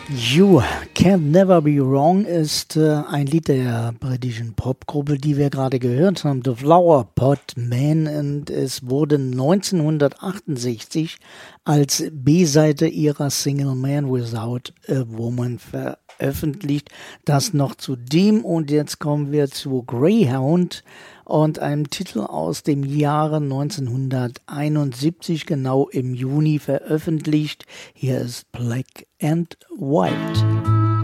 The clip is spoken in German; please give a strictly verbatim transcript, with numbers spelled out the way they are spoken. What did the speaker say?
You Can't Never Be Wrong ist äh, ein Lied der britischen Popgruppe, die wir gerade gehört haben, The Flower Pot Man, und es wurde neunzehnhundertachtundsechzig als B-Seite ihrer Single Man Without a Woman veröffentlicht. Das noch zu dem, und jetzt kommen wir zu Greyhound und einem Titel aus dem Jahre neunzehnhunderteinundsiebzig, genau im Juni veröffentlicht. Hier ist Black and White.